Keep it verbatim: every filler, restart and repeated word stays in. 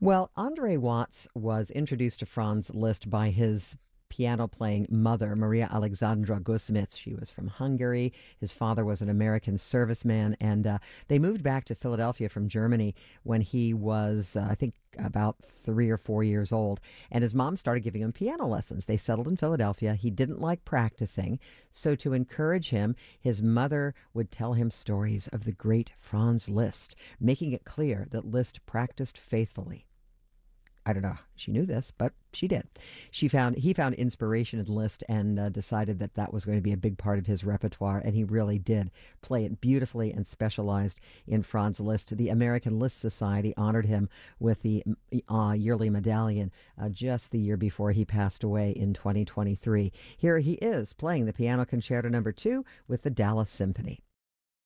Well, Andre Watts was introduced to Franz Liszt by his piano playing mother, Maria Alexandra Gusmitz. She was from Hungary. His father was an American serviceman, and uh, they moved back to Philadelphia from Germany when he was, uh, I think, about three or four years old. And his mom started giving him piano lessons. They settled in Philadelphia. He didn't like practicing. So, to encourage him, his mother would tell him stories of the great Franz Liszt, making it clear that Liszt practiced faithfully. I don't know. She knew this, but she did. She found he found inspiration in Liszt and uh, decided that that was going to be a big part of his repertoire, and he really did play it beautifully and specialized in Franz Liszt. The American Liszt Society honored him with the uh, yearly medallion uh, just the year before he passed away in twenty twenty-three. Here he is playing the Piano Concerto Number Two with the Dallas Symphony.